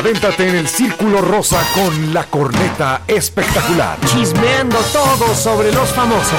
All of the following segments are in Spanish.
Adéntrate en el Círculo Rosa con la corneta espectacular. Chismeando todo sobre los famosos.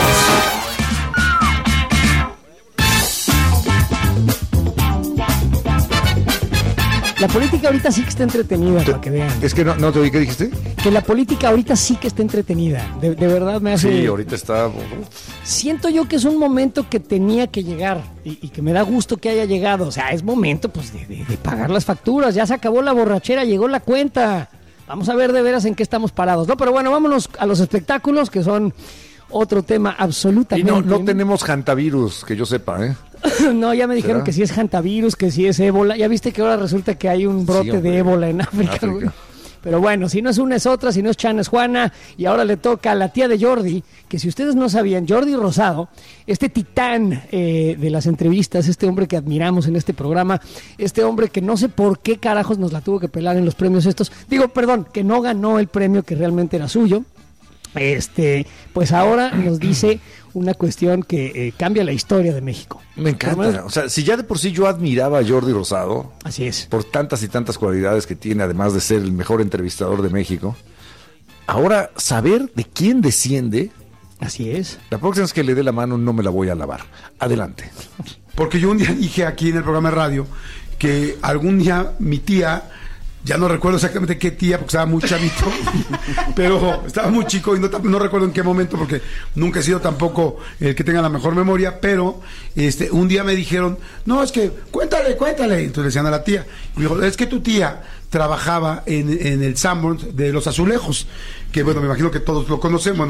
La política ahorita sí que está entretenida, para que vean. Es que no te oí, ¿qué dijiste? Que la política ahorita sí que está entretenida. De verdad me hace... Sí, ahorita está... Siento yo que es un momento que tenía que llegar y que me da gusto que haya llegado. O sea, es momento pues de pagar las facturas. Ya se acabó la borrachera, llegó la cuenta. Vamos a ver de veras en qué estamos parados, ¿no? Pero bueno, vámonos a los espectáculos, que son otro tema absolutamente... Y no tenemos hantavirus, que yo sepa, ¿eh? No, ya me dijeron ¿será? que sí es hantavirus, que sí es ébola. Ya viste que ahora resulta que hay un brote de ébola en África. Güey. Pero bueno, si no es una es otra, si no es Chana es Juana. Y ahora le toca a la tía de Jordi, que si ustedes no sabían, Jordi Rosado, este titán de las entrevistas, este hombre que admiramos en este programa, este hombre que no sé por qué carajos nos la tuvo que pelar en los premios estos. Digo, perdón, que no ganó el premio que realmente era suyo. Pues ahora nos dice una cuestión que cambia la historia de México. Me encanta. O sea, si ya de por sí yo admiraba a Jordi Rosado. Así es. Por tantas y tantas cualidades que tiene, además de ser el mejor entrevistador de México. Ahora, saber de quién desciende. Así es. La próxima vez que le dé la mano no me la voy a lavar. Adelante. Porque yo un día dije aquí en el programa de radio que algún día mi tía... Ya no recuerdo exactamente qué tía, porque estaba muy chavito, pero estaba muy chico y no recuerdo en qué momento, porque nunca he sido tampoco el que tenga la mejor memoria, pero un día me dijeron, no, es que cuéntale. Entonces le decían a la tía, y me dijo, es que tu tía trabajaba en el Sanborns de los Azulejos, que bueno, me imagino que todos lo conocemos.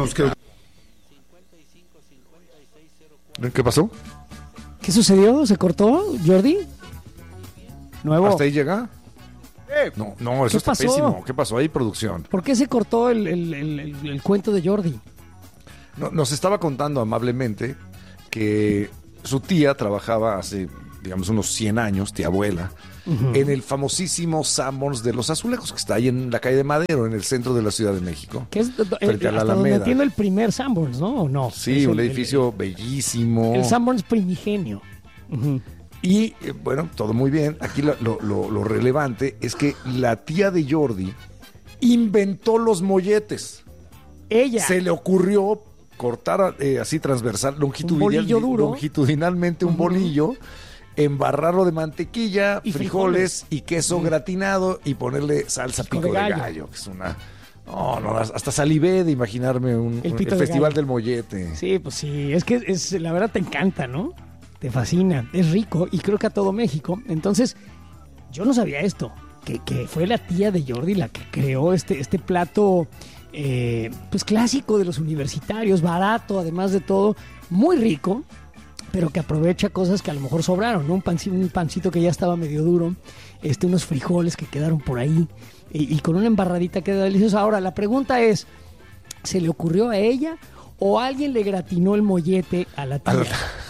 ¿Qué pasó? ¿Qué sucedió? ¿Se cortó, Jordi? ¿Nuevo? ¿Hasta ahí llega? No, eso está pésimo. ¿Qué pasó ahí, producción? ¿Por qué se cortó el cuento de Jordi? No, nos estaba contando amablemente que su tía trabajaba hace, digamos, unos 100 años, tía abuela, en el famosísimo Sanborns de los Azulejos, que está ahí en la calle de Madero, en el centro de la Ciudad de México. Que es frente a la donde Alameda. tiene el primer Sanborns, ¿no? ¿O no? Sí, es un edificio bellísimo. El Sanborns primigenio. Y bueno, todo muy bien. Aquí lo relevante es que la tía de Jordi inventó los molletes. Ella. Se le ocurrió cortar así transversal, longitudinalmente un bolillo, embarrarlo de mantequilla, y frijoles y queso gratinado y ponerle salsa pico de gallo, que es una... No, hasta salivé de imaginarme el festival del mollete. Sí, pues sí, es que la verdad te encanta, ¿no? Te fascina, es rico y creo que a todo México. Entonces, yo no sabía esto, que fue la tía de Jordi la que creó este plato pues clásico de los universitarios, barato, además de todo, muy rico, pero que aprovecha cosas que a lo mejor sobraron, ¿no? Un pancito que ya estaba medio duro, unos frijoles que quedaron por ahí y con una embarradita queda deliciosa. Ahora, la pregunta es, ¿se le ocurrió a ella o alguien le gratinó el mollete a la tía?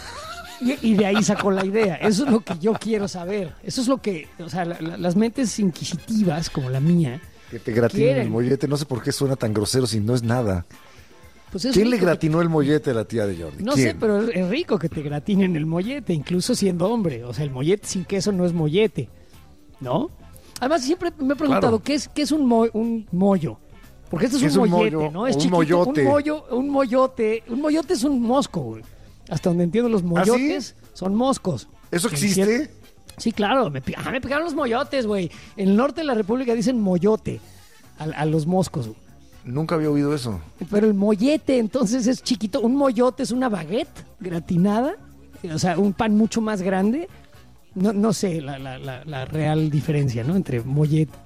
Y de ahí sacó la idea. Eso es lo que yo quiero saber. Eso es lo que, o sea, las mentes inquisitivas como la mía. Que te gratinen el mollete. No sé por qué suena tan grosero si no es nada. Pues es ¿Quién le gratinó el mollete a la tía de Jordi? No sé, pero es rico que te gratinen el mollete, incluso siendo hombre. O sea, el mollete sin queso no es mollete, ¿no? Además, siempre me he preguntado, ¿qué es un mollo? Porque esto es un mollete, mollo, ¿no? Es un chiquito, mollote. Un mollote es un mosco, güey. Hasta donde entiendo, los mollotes son moscos. ¿Eso existe? Sí, claro. Me pegaron los mollotes, güey. En el norte de la República dicen mollote a los moscos, güey. Nunca había oído eso. Pero el mollete, entonces, es chiquito. Un mollote es una baguette gratinada. O sea, un pan mucho más grande. No sé la real diferencia, ¿no? Entre mollote.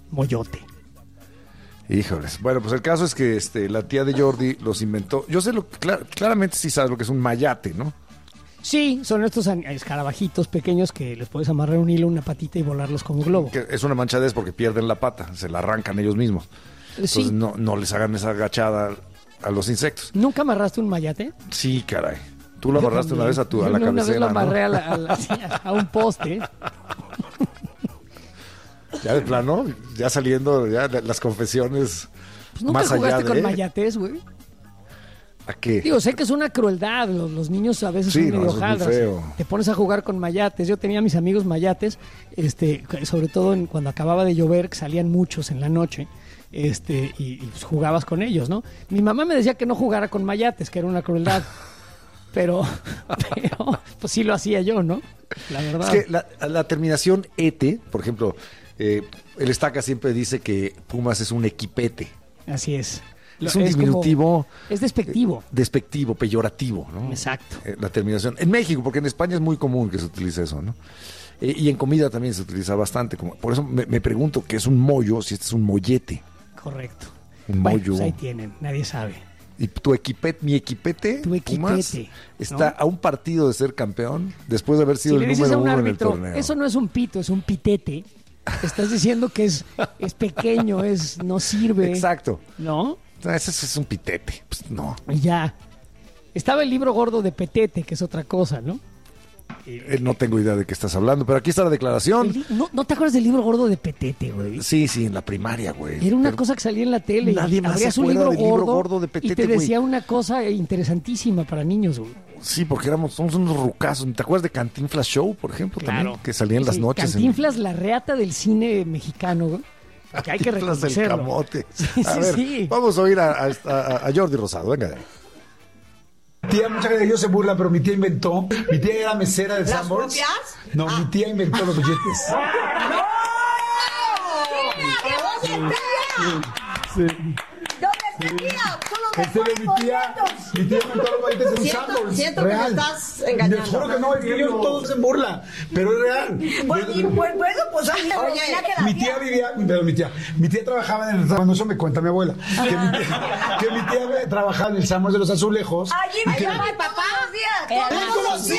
Híjoles. Bueno, pues el caso es que la tía de Jordi los inventó. Yo sé claramente sí sabes lo que es un mayate, ¿no? Sí, son estos escarabajitos pequeños que les puedes amarrar un hilo, una patita y volarlos como globo. Que es una manchadez porque pierden la pata, se la arrancan ellos mismos. Entonces Sí. no les hagan esa agachada a los insectos. ¿Nunca amarraste un mayate? Sí, caray. Tú lo amarraste una vez a la cabecera, Una vez lo amarré, ¿no? a un poste. Ya de plano, ya saliendo, ya las confesiones Pues nunca más allá jugaste de... con mayates, güey. ¿A qué? Digo, sé que es una crueldad, los niños a veces Sí, son no, medio eso es muy hojaldras. feo. Te pones a jugar con mayates. Yo tenía a mis amigos mayates, sobre todo cuando acababa de llover, que salían muchos en la noche, y pues jugabas con ellos, ¿no? Mi mamá me decía que no jugara con mayates, que era una crueldad. pero pues sí lo hacía yo, ¿no? La verdad. Es que la terminación ete, por ejemplo, el Estaca siempre dice que Pumas es un equipete. Así es. Es un diminutivo. Es despectivo. Despectivo, peyorativo, ¿no? Exacto. La terminación. En México, porque en España es muy común que se utilice eso, ¿no? Y en comida también se utiliza bastante. Por eso me pregunto qué es un mollo, si este es un mollete. Correcto. Un bueno, mollo. pues ahí tienen, nadie sabe. Y mi equipete, Tu equipete, Pumas, está ¿no? a un partido de ser campeón después de haber sido Si el le dices a número un uno árbitro, en el torneo. eso no es un pito, es un pitete. Estás diciendo que es pequeño, no sirve. Exacto. ¿No? Ese es un pitete. Pues no. Y ya. Estaba el libro gordo de Petete, que es otra cosa, ¿no? No tengo idea de qué estás hablando, pero aquí está la declaración. ¿No te acuerdas del libro gordo de Petete, güey? Sí, en la primaria, güey. Era una Pero cosa que salía en la tele. nadie y más abrías se un acuerda libro del libro gordo gordo de Petete, y te decía güey. una cosa interesantísima para niños, güey. Sí, porque somos unos rucazos. ¿Te acuerdas de Cantinflas Show, por ejemplo? Claro. También, que salía en las Sí, noches. Cantinflas, la reata del cine mexicano, güey. Que hay que Cantinflas del reconocerlo. camote. Sí, A ver, sí. vamos a oír a Jordi Rosado. Venga de ahí. Tía, mucha gente de ellos se burla, pero mi tía inventó. Mi tía era mesera de ¿Las Sanborns. propias? No, mi tía inventó los billetes. Sí. ¿Dónde está tía? Tú no me Este de pones mi tía inventó los billetes en Sanborns. siento que me real. estás engañando. Les juro que no, es que ellos todos se burla, pero es real. Bueno, pues a mí oye, Mi tía trabajaba en el cuando eso me cuenta mi abuela, que mi tía trabajaba en el Sanborns de los Azulejos. allí mi papá ¿Cómo así?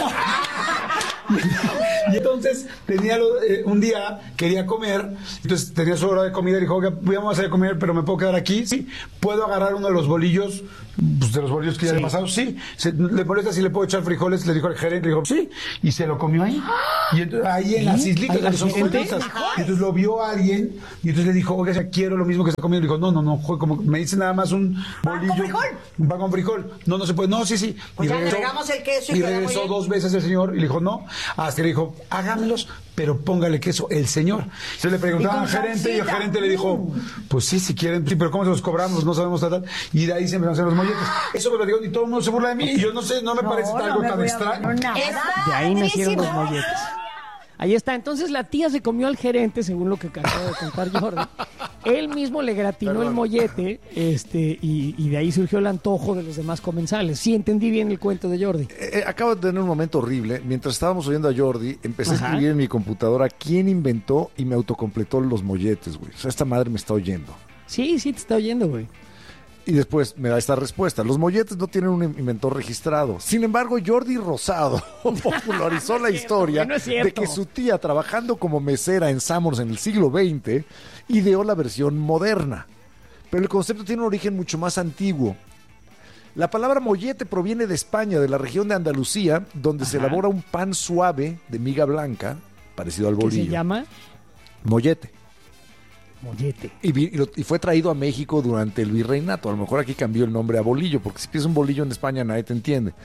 Y entonces un día quería comer, entonces tenía su hora de comida y dijo, oiga, vamos a hacer de comer, pero me puedo quedar aquí, sí, puedo agarrar uno de los bolillos, pues de los bolillos que ya había pasado, sí, le molesta si le puedo echar frijoles, le dijo al gerente, le dijo, sí, y se lo comió ahí, y entonces, ahí en las islitas, ¿Al que son gerente? curiosas. Y entonces lo vio a alguien, y entonces le dijo, oiga, quiero lo mismo que está comiendo, y dijo, no, como me dice nada más un bolillo, un pan con frijol, no se puede, no, sí, Pues ya le regamos el queso y queda muy regresó bien. 2 veces el señor y le dijo no, hasta que le dijo háganmelos, pero póngale queso el señor. Se le preguntaba al gerente y el gerente le dijo pues sí, si quieren, sí, pero ¿cómo se los cobramos? No sabemos tal. Y de ahí se empezaron a hacer los molletes. Eso me lo digo y todo el mundo se burla de mí y yo no sé, no me parece algo tan extraño. De ahí nacieron los molletes. Ahí está. Entonces la tía se comió al gerente, según lo que acaba de contar Jordi. Él mismo le gratinó el mollete, y de ahí surgió el antojo de los demás comensales. Sí, entendí bien el cuento de Jordi. Acabo de tener un momento horrible. Mientras estábamos oyendo a Jordi, empecé Ajá. a escribir en mi computadora quién inventó y me autocompletó los molletes, güey. O sea, esta madre me está oyendo. Sí, te está oyendo, güey. Y después me da esta respuesta. Los molletes no tienen un inventor registrado. Sin embargo, Jordi Rosado popularizó la historia no es cierto. de que su tía, trabajando como mesera en Sanborns en el siglo XX, ideó la versión moderna. Pero el concepto tiene un origen mucho más antiguo. La palabra mollete proviene de España, de la región de Andalucía, donde se elabora un pan suave de miga blanca, parecido al ¿Qué bolillo. se llama? Mollete. Mollete. Y fue traído a México durante el virreinato. A lo mejor aquí cambió el nombre a bolillo, porque si pides un bolillo en España nadie te entiende.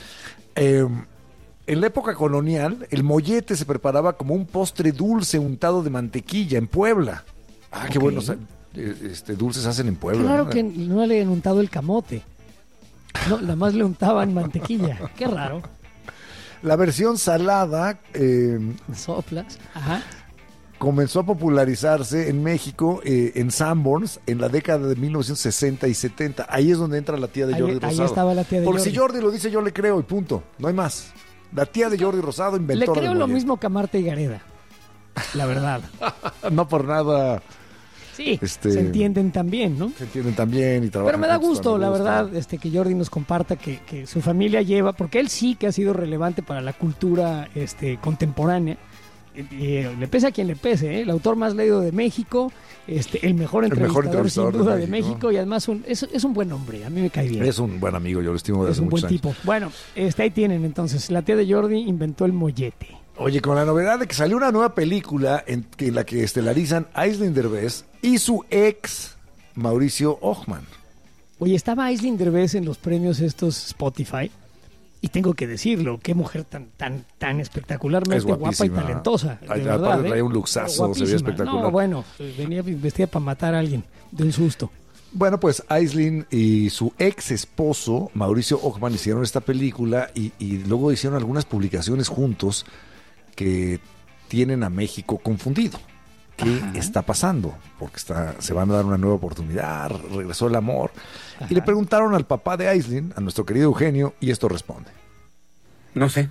En la época colonial, el mollete se preparaba como un postre dulce untado de mantequilla en Puebla. Ah, qué Ok. bueno. Dulces hacen en Puebla. Claro ¿no? que no le han untado el camote. No, nada más le untaban mantequilla. Qué raro. La versión salada Soplas. Ajá. comenzó a popularizarse en México, en Sanborns, en la década de 1960 y 70. Ahí es donde entra la tía de Ahí- Jordi ahí Rosado. estaba la tía de Porque Jordi. si Jordi lo dice, yo le creo y punto. No hay más. La tía de Jordi Rosado inventó Le del creo lo mollete. mismo que a Marta y Gareda. La verdad. No por nada Sí, Este- se entienden también, ¿no? se entienden también y trabajan. Pero me da juntos, gusto, me la gusta. verdad, que Jordi nos comparta que su familia lleva, porque él sí que ha sido relevante para la cultura contemporánea. Le pese a quien le pese, ¿eh? El autor más leído de México, el mejor entrevistador sin duda de México, y además es un buen hombre, a mí me cae bien. Es un buen amigo, yo lo estimo desde Es hace un buen muchos años. tipo. Bueno, ahí tienen entonces, la tía de Jordi inventó el mollete. Oye, con la novedad de que salió una nueva película en la que estelarizan Aislinn Derbez y su ex Mauricio Ochman. Oye, estaba Aislinn Derbez en los premios estos Spotify y tengo que decirlo, qué mujer tan espectacularmente Es guapa y guapísima. talentosa. De Ay, verdad, aparte traía un luxazo, se veía espectacular. No, bueno, venía vestida para matar a alguien de un susto. Bueno, pues Aislinn y su ex esposo, Mauricio Ockman, hicieron esta película y luego hicieron algunas publicaciones juntos que tienen a México confundido. ¿Qué está pasando? Porque se van a dar una nueva oportunidad, regresó el amor. Y le preguntaron al papá de Aislinn, a nuestro querido Eugenio, y esto responde. No sé.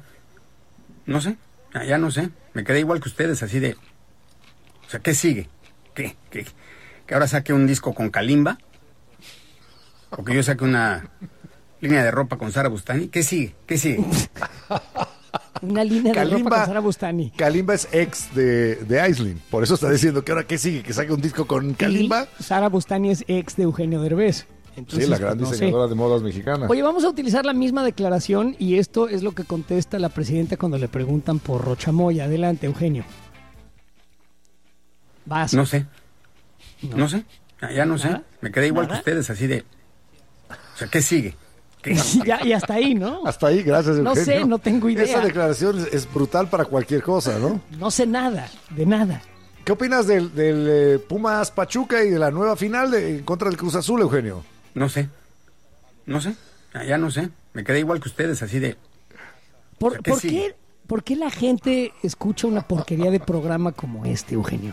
Ya no sé. Me quedé igual que ustedes, así de... O sea, ¿qué sigue? ¿Qué? ¿Que ahora saque un disco con Kalimba? ¿O que yo saque una línea de ropa con Sara Bustani? ¿Qué sigue? Una línea de ropa con Sara Bustani. Kalimba es ex de Aislinn. Por eso está diciendo que ahora ¿qué sigue? ¿Que saque un disco con Kalimba? Y Sara Bustani es ex de Eugenio Derbez. Entonces, Sí, la gran pues, no diseñadora sé. de modas mexicana. Oye, vamos a utilizar la misma declaración y esto es lo que contesta la presidenta cuando le preguntan por Rocha Moya. Adelante, Eugenio. Vas. No sé. Ya no sé. ¿Nada? Me quedé igual ¿Nada? que ustedes, así de... O sea, ¿qué sigue? Y hasta ahí, ¿no? Hasta ahí, gracias, No Eugenio. sé, no tengo idea. Esa declaración es brutal para cualquier cosa, ¿no? No sé nada, de nada. ¿Qué opinas del Pumas Pachuca y de la nueva final en contra del Cruz Azul, Eugenio? No sé. Ya no sé. Me quedé igual que ustedes, así de... ¿Por sigue? qué la gente escucha una porquería de programa como este, Eugenio?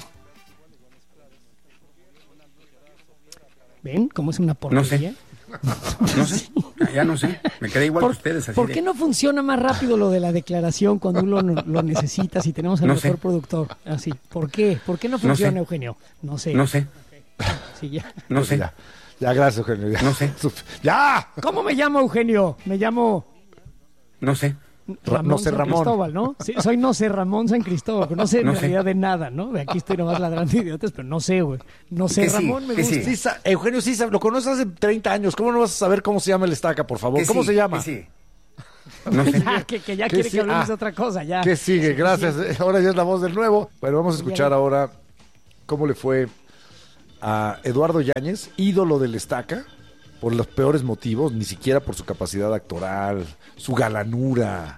¿Ven cómo es una porquería? No sé. Ya no sé. Me quedé igual que ustedes, así ¿Por de... qué no funciona más rápido lo de la declaración cuando uno lo necesita si tenemos al No mejor sé. productor? Así. ¿Por qué? ¿Por qué no funciona, Eugenio? No sé. No sé. Sí, ya. No sé. Ya, gracias, Eugenio. Ya. No sé. ¡Ya! ¿Cómo me llamo, Eugenio? Me llamo No sé. Ramón No sé, San Ramón. Cristóbal, ¿no? Sí, soy no sé Ramón San Cristóbal, pero no sé en No sé. realidad de nada, ¿no? De aquí estoy nomás ladrando idiotas, pero no sé, güey. No sé, ¿Qué sigue? Ramón, me ¿Qué gusta. sigue? Eugenio, sí, lo conoces hace 30 años. ¿Cómo no vas a saber cómo se llama el estaca, por favor? ¿Qué ¿Cómo sigue? se llama? ¿Qué sigue? No sé. Ya, que ya ¿Qué quiere sí? que hablemos Ah, de otra cosa, ya. ¿Qué sigue? Gracias. Ahora ya es la voz del nuevo. Bueno, vamos a escuchar ahora cómo le fue a Eduardo Yáñez, ídolo del estaca, por los peores motivos, ni siquiera por su capacidad actoral, su galanura.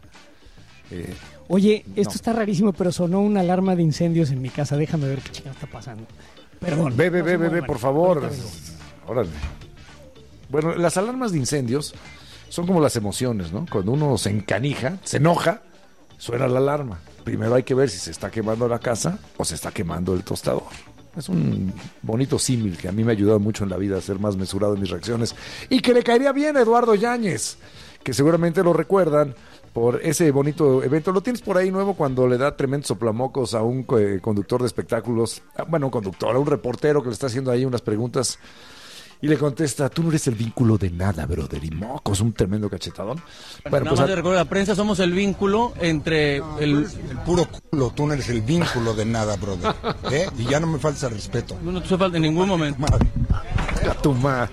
Oye, esto No. está rarísimo, pero sonó una alarma de incendios en mi casa. Déjame ver qué chingada está pasando. Perdón. Ve, no se muevan. por favor. Ahorita vengo. Órale. Bueno, las alarmas de incendios son como las emociones, ¿no? Cuando uno se encanija, se enoja, suena la alarma. Primero hay que ver si se está quemando la casa o se está quemando el tostador. Es un bonito símil que a mí me ha ayudado mucho en la vida a ser más mesurado en mis reacciones y que le caería bien a Eduardo Yáñez, que seguramente lo recuerdan por ese bonito evento. Lo tienes por ahí nuevo cuando le da tremendos soplamocos a un conductor de espectáculos, bueno, un conductor, a un reportero que le está haciendo ahí unas preguntas y le contesta, tú no eres el vínculo de nada, brother, y mocos, un tremendo cachetadón. Bueno, Nada más de recuerdo a la prensa, somos el vínculo entre El puro culo, tú no eres el vínculo de nada, brother. Y ya no me falta respeto. No te hace falta en ningún momento. Madre. gato madre,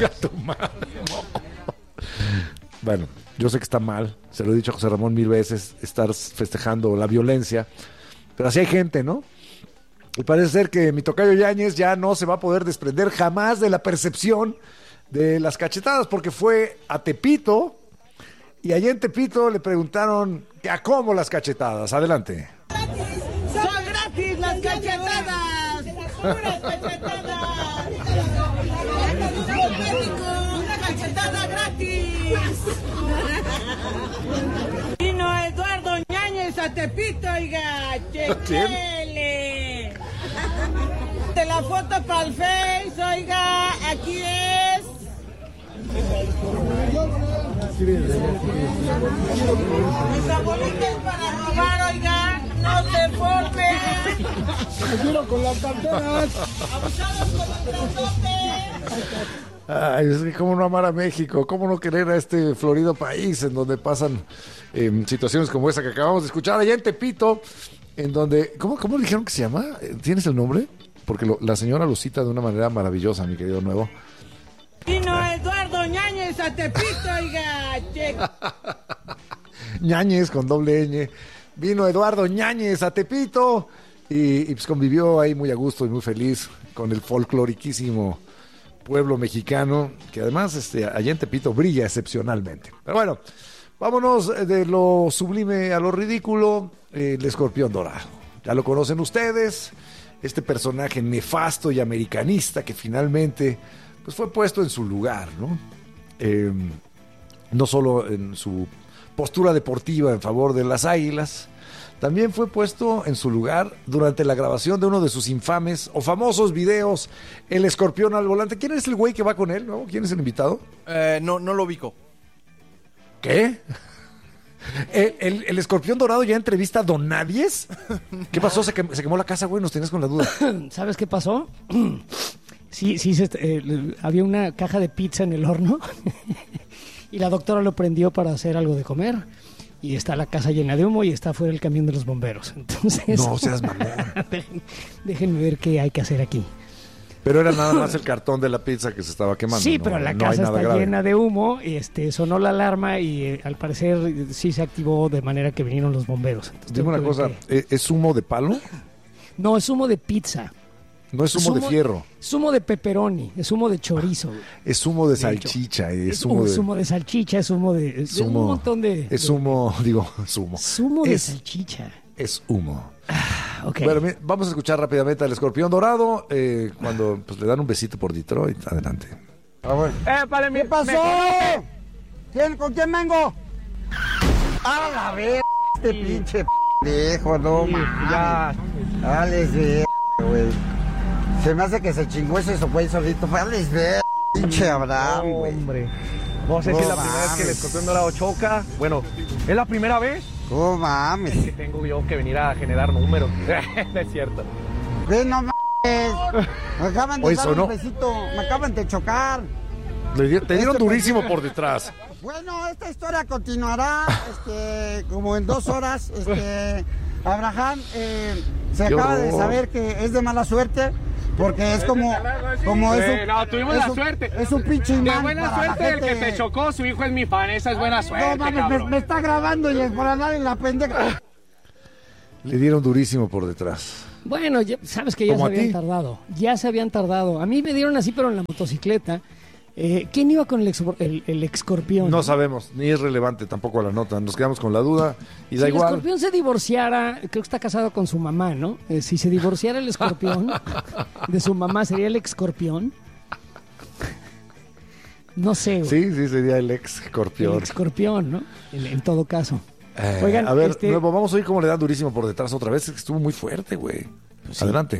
moco. Bueno, yo sé que está mal, se lo he dicho a José Ramón 1000 veces, estar festejando la violencia, pero así hay gente, ¿no? Y parece ser que mi tocayo Yáñez ya no se va a poder desprender jamás de la percepción de las cachetadas, porque fue a Tepito y allá en Tepito le preguntaron que a cómo las cachetadas. Adelante. ¡Son gratis las cachetadas! ¡Puras cachetadas! ¡Una cachetada gratis! Vino Eduardo Yáñez a Tepito, oiga. ¡Chequele! De la foto para el Face, oiga. Aquí es. Mis abuelitos para robar, oiga. No se formen. Ayudo con las carteras. Abusados con el transporte. Ay, es que cómo no amar a México, cómo no querer a este florido país en donde pasan situaciones como esa que acabamos de escuchar allá en Tepito, en donde, ¿cómo dijeron que se llama? ¿Tienes el nombre? Porque la señora lo cita de una manera maravillosa, mi querido nuevo. Vino Eduardo Yáñez a Tepito, oiga. Ñañez con doble ñ. Vino Eduardo Ñañez a Tepito y pues convivió ahí muy a gusto y muy feliz con el folcloriquísimo pueblo mexicano, que además allá en Tepito brilla excepcionalmente. Pero bueno, vámonos de lo sublime a lo ridículo, el escorpión dorado. Ya lo conocen ustedes, este personaje nefasto y americanista que finalmente pues, fue puesto en su lugar, ¿no? No solo en su postura deportiva en favor de las Águilas, también fue puesto en su lugar durante la grabación de uno de sus infames o famosos videos, El Escorpión al Volante. ¿Quién es el güey que va con él, no? ¿Quién es el invitado? No lo ubico. ¿Qué? ¿El Escorpión Dorado ya entrevista a Don Nadies? ¿Qué pasó? Se quemó la casa, güey, nos tenías con la duda. ¿Sabes qué pasó? Sí, había una caja de pizza en el horno y la doctora lo prendió para hacer algo de comer. Y está la casa llena de humo y está fuera el camión de los bomberos. Entonces, no seas mamón. Déjenme ver qué hay que hacer aquí. Pero era nada más el cartón de la pizza que se estaba quemando. Sí, pero la casa está llena de humo. Y sonó la alarma y al parecer sí se activó de manera que vinieron los bomberos. Entonces, dime una cosa, ¿es humo de palo? No, es humo de pizza. No es humo de fierro. Es humo de pepperoni, es humo de chorizo. Es humo de salchicha. Es humo de salchicha, es humo de... un montón de... Es humo, Zumo de salchicha. Es humo. Okay. Bueno, vamos a escuchar rápidamente al Escorpión Dorado cuando pues, le dan un besito por Detroit. Adelante. ¿Qué pasó? ¿Con quién vengo? A la vez, este pinche pendejo, no mames. Ya. Dale, güey. Se me hace que se chingó ese güey solito. Dale, pinche Abraham, güey. Hombre. No sé si es la primera vez que el Escorpión Dorado choca. Bueno, ¿es la primera vez? No mames. Es que tengo yo que venir a generar números. No es cierto. Güey, no mames. Me acaban de dar un besito. Me acaban de chocar. Te dieron durísimo por detrás. Bueno, esta historia continuará como en 2 horas. Abraham se acaba de saber que es de mala suerte. Porque es como eso. No, tuvimos la suerte. Es un pinche imán. De buena suerte el que te chocó, su hijo es mi fan, esa es buena suerte. No mames, me está grabando y es por andar en la pendeja. Le dieron durísimo por detrás. Bueno, sabes que ya se habían tardado. Ya se habían tardado. A mí me dieron así, pero en la motocicleta. ¿Quién iba con el Escorpión? No sabemos, ni es relevante tampoco la nota. Nos quedamos con la duda y da igual. Si el Escorpión se divorciara, creo que está casado con su mamá, ¿no? Si se divorciara el Escorpión de su mamá, ¿sería el Escorpión? No sé, güey. Sí, sería el Escorpión. El Escorpión, ¿no? En todo caso. Oigan, a ver, nuevo, vamos a oír cómo le dan durísimo por detrás otra vez. Estuvo muy fuerte, güey. Pues adelante.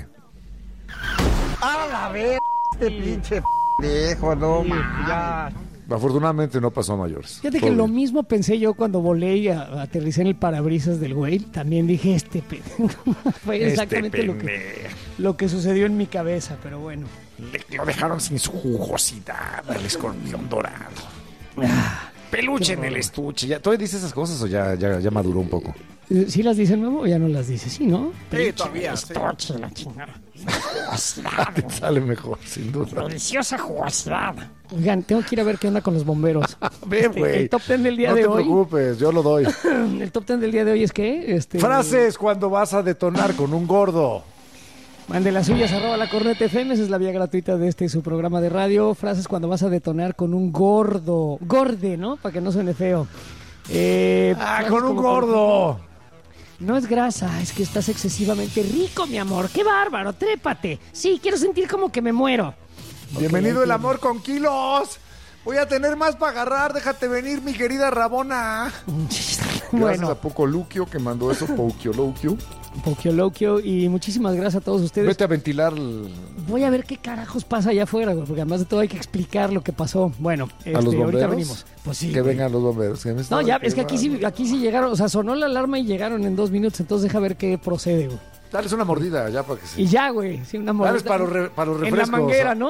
A la vez, este pinche pendejo, no mames. Afortunadamente no pasó a mayores. Fíjate que lo mismo pensé yo cuando volé y aterricé en el parabrisas del güey. También dije, fue exactamente lo que sucedió en mi cabeza, pero bueno. Lo dejaron sin su jugosidad al Escorpión Dorado. Peluche en el estuche. ¿Todavía dice esas cosas o ya maduró un poco? ¿Sí las dice nuevo o ya no las dice? Sí, ¿no? Sí, todavía. Estuche, la chingada. Te sale mejor, sin duda. Deliciosa jugosidad. Oigan, tengo que ir a ver qué onda con los bomberos. Ve, güey. El top 10 del día de hoy. No te preocupes, yo lo doy. El top 10 del día de hoy es que... Frases cuando vas a detonar con un gordo. Mande las suyas, @La Corneta FM, esa es la vía gratuita de su programa de radio. Frases cuando vas a detonar con un gordo. Gorde, ¿no? Para que no suene feo. Con un gordo. No es grasa, es que estás excesivamente rico, mi amor. ¡Qué bárbaro! ¡Trépate! Sí, quiero sentir como que me muero. Bienvenido el amor con kilos. Voy a tener más para agarrar. Déjate venir, mi querida Rabona. Gracias a Poco Luquio que mandó eso, Poquioloquio, y muchísimas gracias a todos ustedes. Vete a ventilar. Voy a ver qué carajos pasa allá afuera, güey, porque además de todo hay que explicar lo que pasó. Bueno, ¿a los bomberos? Ahorita venimos. Pues sí. Que vengan los bomberos. No, ya, es que aquí sí llegaron, o sea, sonó la alarma y llegaron en 2 minutos, entonces deja ver qué procede, güey. Dales una mordida ya para que se... Y ya, güey, sí, una mordida. Dales para los refrescos. En la manguera, ¿no?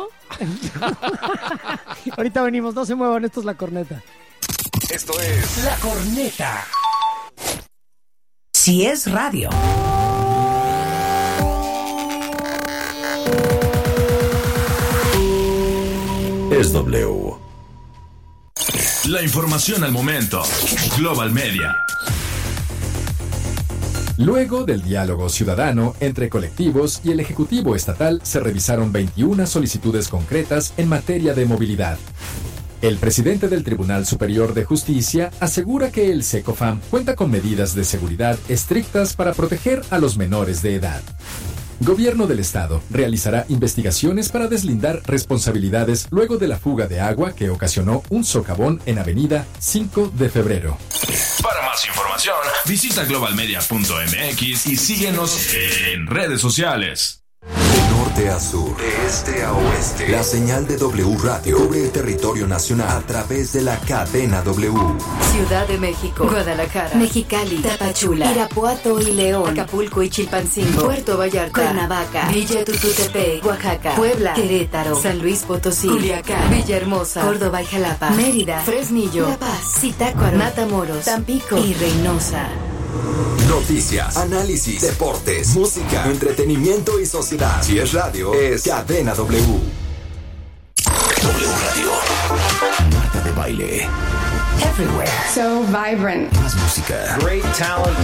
Ahorita venimos, no se muevan, esto es La Corneta. Esto es La Corneta. Si es radio. Es W. La información al momento. Global Media. Luego del diálogo ciudadano entre colectivos y el Ejecutivo Estatal, se revisaron 21 solicitudes concretas en materia de movilidad. El presidente del Tribunal Superior de Justicia asegura que el SECOFAM cuenta con medidas de seguridad estrictas para proteger a los menores de edad. Gobierno del Estado realizará investigaciones para deslindar responsabilidades luego de la fuga de agua que ocasionó un socavón en Avenida 5 de Febrero. Para más información, visita globalmedia.mx y síguenos en redes sociales. De norte a sur, de este a oeste, la señal de W Radio cubre el territorio nacional a través de la cadena W. Ciudad de México, Guadalajara, Mexicali, Tapachula, Irapuato y León, Acapulco y Chilpancingo, Puerto Vallarta, Cuernavaca, Villa Tututepec, Oaxaca, Puebla, Querétaro, San Luis Potosí, Culiacán, Villahermosa, Córdoba y Jalapa, Mérida, Fresnillo, La Paz, Zitácuaro, Matamoros, Tampico y Reynosa. Noticias, análisis, deportes, música, entretenimiento y sociedad. Si es radio, es Cadena W. W Radio. Marta de Baile. Everywhere. So vibrant. Más música. Great talent.